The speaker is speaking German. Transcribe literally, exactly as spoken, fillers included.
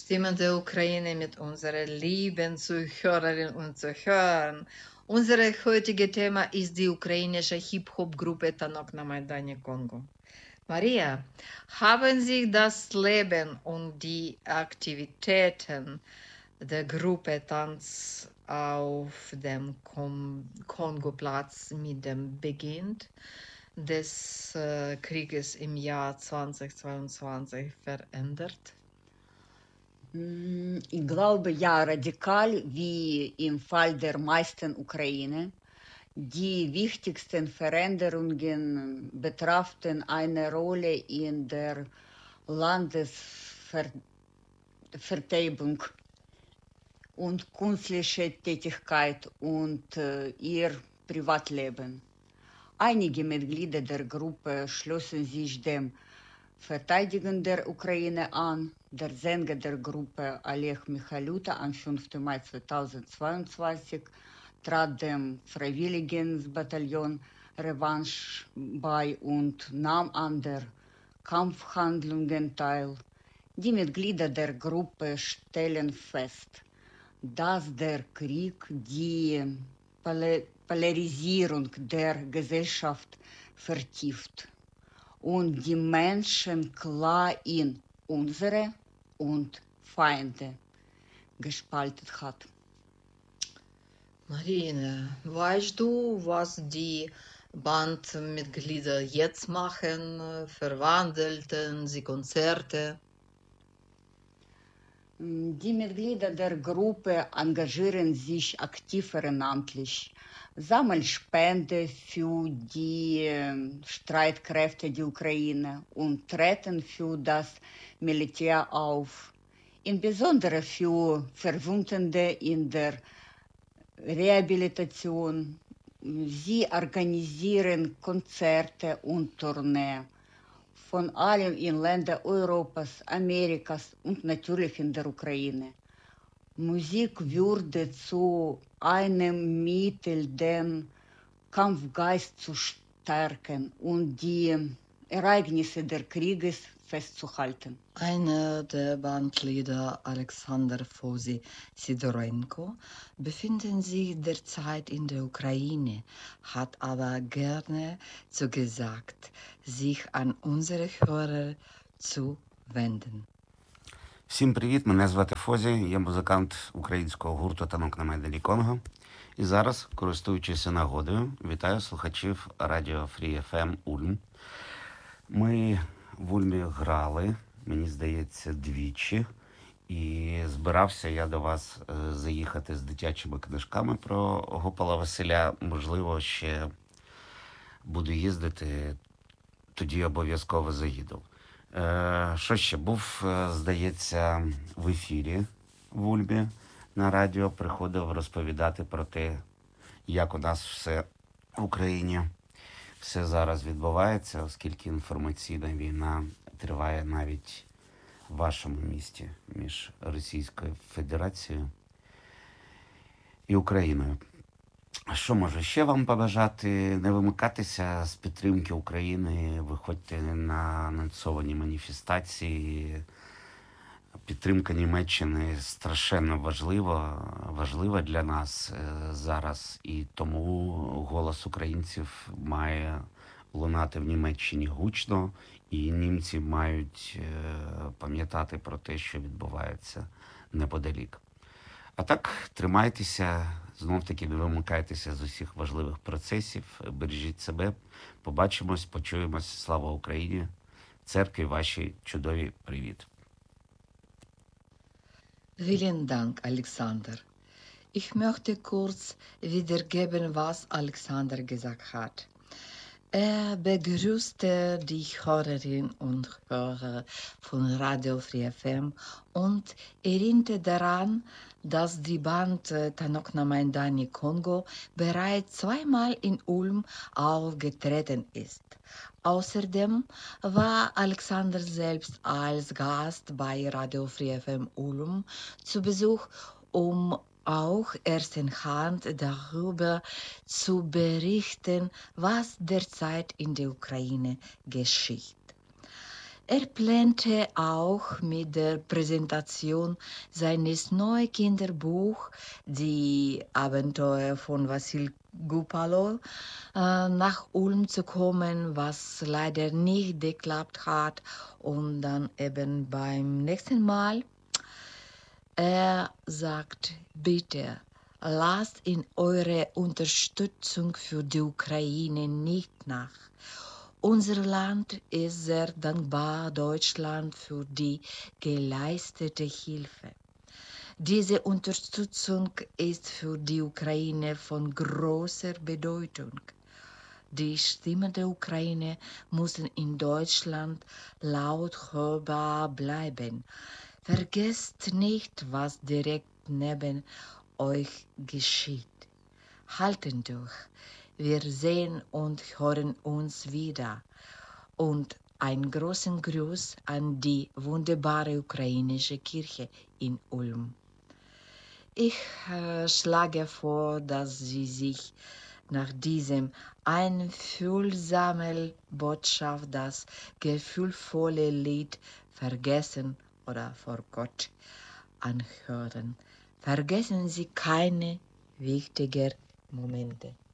Stimmen der Ukraine mit unseren lieben Zuhörerinnen und Zuhörern. Unser heutiges Thema ist die ukrainische Hip-Hop-Gruppe Tanok na Maidane Kongo. Maria, haben Sie das Leben und die Aktivitäten der Gruppe Tanz auf dem Kom Kongo-Platz mit dem Beginn des äh, Krieges im Jahr zweitausendzweiundzwanzig verändert? Ich glaube, ja, radikal wie im Fall der meisten Ukraine. Die wichtigsten Veränderungen betrafen eine Rolle in der Landesverteidigung und künstliche Tätigkeit und äh, ihr Privatleben. Einige Mitglieder der Gruppe schlossen sich dem Verteidigen der Ukraine an. Der Sänger der Gruppe Oleg Michaluta am fünften Mai zweitausendzweiundzwanzig trat dem Freiwilligenbataillon Revanche bei und nahm an der Kampfhandlungen teil. Die Mitglieder der Gruppe stellen fest, dass der Krieg die Polarisierung der Gesellschaft vertieft und die Menschen klar in unsere und Feinde gespalten hat. Marine, weißt du, was die Bandmitglieder jetzt machen? Verwandelten sie Konzerte? Die Mitglieder der Gruppe engagieren sich aktiv ehrenamtlich, sammeln Spenden für die Streitkräfte der Ukraine und treten für das Militär auf, insbesondere für Verwundete in der Rehabilitation. Sie organisieren Konzerte und Tourneen von allen in Ländern Europas, Amerikas und natürlich in der Ukraine. Musik würde zu einem Mittel, den Kampfgeist zu stärken und die Ereignisse des Krieges festzuhalten. Einer der Bandleader, Alexander Fosi Sidorenko, befindet sich derzeit in der Ukraine, hat aber gerne zugesagt, sich an unsere Hörer zu wenden. Всім привіт, мене звати Фозі, я музикант українського гурту «Танок на Майдані Конго». І зараз, користуючись нагодою, вітаю слухачів радіо Free еф ем Ульм. Ми в Ульмі грали, мені здається, двічі. І збирався я до вас заїхати з дитячими книжками про Гопала Василя. Можливо, ще буду їздити, тоді обов'язково заїду. Що ще? Був, здається, в ефірі в Ульмі на радіо, приходив розповідати про те, як у нас все в Україні, все зараз відбувається, оскільки інформаційна війна триває навіть в вашому місті між Російською Федерацією і Україною. Що можу ще вам побажати? Не вимикатися з підтримки України, виходьте на анонсовані маніфестації. Підтримка Німеччини страшенно важлива, важлива для нас зараз, і тому голос українців має лунати в Німеччині гучно, і німці мають пам'ятати про те, що відбувається неподалік. А так, тримайтеся, знов-таки не вимикайтеся з усіх важливих процесів, бережіть себе, побачимось, почуємось. Слава Україні! Церкві вашій чудові привіт! Vielen Dank, Alexander. Ich möchte kurz wiedergeben, was Alexander gesagt hat. Er begrüßte die Hörerinnen und Hörer von Radio Free еф ем und erinnerte daran, dass die Band Tanok na Maidane Kongo bereits zweimal in Ulm aufgetreten ist. Außerdem war Alexander selbst als Gast bei Radio Free еф ем Ulm zu Besuch, um auch erst in Hand darüber zu berichten, was derzeit in der Ukraine geschieht. Er plante auch mit der Präsentation seines neuen Kinderbuchs Die Abenteuer von Wassil Gupalo äh, nach Ulm zu kommen, was leider nicht geklappt hat. Und dann eben beim nächsten Mal, er sagt, bitte, lasst in eure Unterstützung für die Ukraine nicht nach. Unser Land ist sehr dankbar Deutschland für die geleistete Hilfe. Diese Unterstützung ist für die Ukraine von großer Bedeutung. Die Stimmen der Ukraine müssen in Deutschland laut hörbar bleiben. Vergesst nicht, was direkt neben euch geschieht. Halten durch. Wir sehen und hören uns wieder. Und einen großen Gruß an die wunderbare ukrainische Kirche in Ulm. Ich äh, schlage vor, dass Sie sich nach diesem einfühlsamen Botschaft das gefühlvolle Lied Vergessen oder vor Gott anhören. Vergessen Sie keine wichtigen Momente.